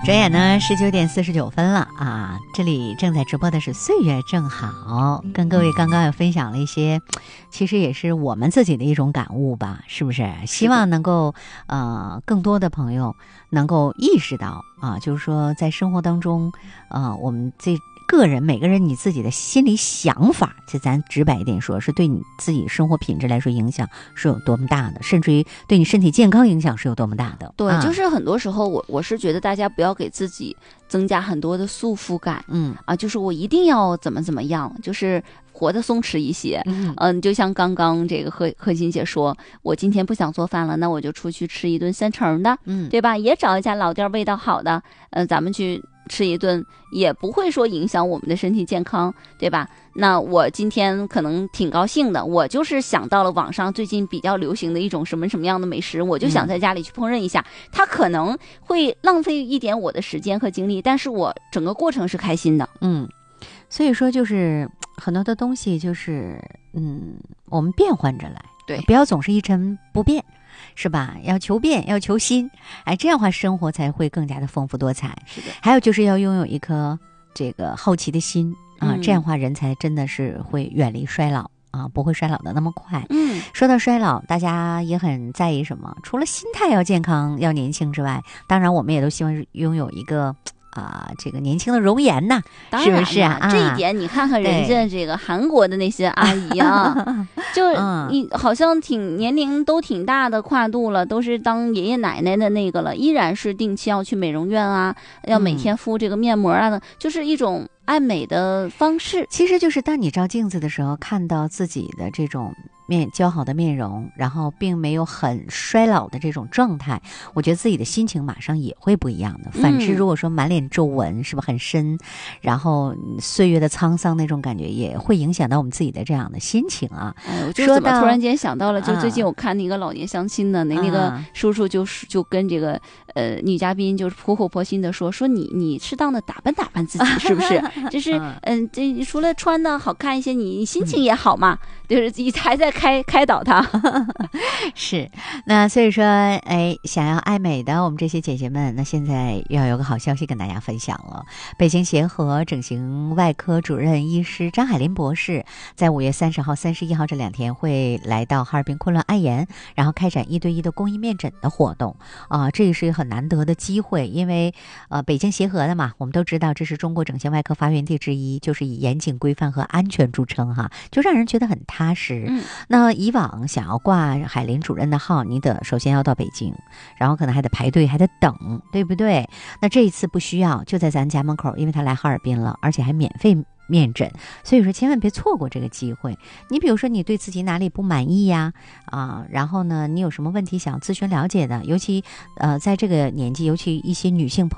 转眼呢19:49了啊！这里正在直播的是岁月正好，跟各位刚刚也分享了一些，其实也是我们自己的一种感悟吧，是不是？希望能够更多的朋友能够意识到啊，就是说在生活当中，我们这个人每个人你自己的心理想法，就咱直白一点说，是对你自己生活品质来说影响是有多么大的，甚至于对你身体健康影响是有多么大的。 对，就是很多时候我是觉得大家不要给自己增加很多的束缚感，就是我一定要怎么样，就是活得松弛一些。就像刚刚这个贺金姐说，我今天不想做饭了，那我就出去吃一顿现成的，对吧？也找一家老店味道好的，咱们去吃一顿，也不会说影响我们的身体健康，对吧？那我今天可能挺高兴的，我就是想到了网上最近比较流行的一种什么样的美食，我就想在家里去烹饪一下，它可能会浪费一点我的时间和精力，但是我整个过程是开心的。 所以说就是很多的东西就是我们变换着来， 对， 不要总是一成不变，是吧？要求变，要求新，这样的话生活才会更加的丰富多彩。 是的， 还有就是要拥有一颗这个好奇的心啊，这样的话人才真的是会远离衰老啊，不会衰老的那么快。说到衰老，大家也很在意什么？除了心态要健康、要年轻之外，当然我们也都希望拥有一个这个年轻的容颜呐，是不是啊？ 这一点你看看人家这个韩国的那些阿姨啊，就你好像年龄都挺大的跨度了，都是当爷爷奶奶的那个了，依然是定期要去美容院啊，要每天敷这个面膜啊，就是一种爱美的方式。 其实就是当你照镜子的时候，看到自己的这种姣好的面容，然后并没有很衰老的这种状态，我觉得自己的心情马上也会不一样的。反之，如果说满脸皱纹是不是很深，然后岁月的沧桑那种感觉，也会影响到我们自己的这样的心情啊。 我就怎么突然间想到了，就最近我看那个老年相亲的那个叔叔就跟这个女嘉宾就是苦口婆心的说你适当的打扮自己，是不是？就是这除了穿的好看一些，你心情也好嘛，就是还在开导他。 是，那所以说想要爱美的我们这些姐姐们，那现在要有个好消息跟大家分享了。北京协和整形外科主任医师张海林博士在5月30号、31号这2天会来到哈尔滨昆仑安研，然后开展1对1的公益面诊的活动这也是一个很难得的机会，因为北京协和的嘛，我们都知道这是中国整形外科发源地之一，就是以严谨规范和安全著称哈，就让人觉得很踏实。那以往想要挂海林主任的号，你首先要到北京，然后可能还得排队，还得等，对不对？那这一次不需要，就在咱家门口，因为他来哈尔滨了，而且还免费面诊，所以说千万别错过这个机会。你比如说你对自己哪里不满意呀然后呢你有什么问题想咨询了解的，尤其在这个年纪，尤其一些女性朋友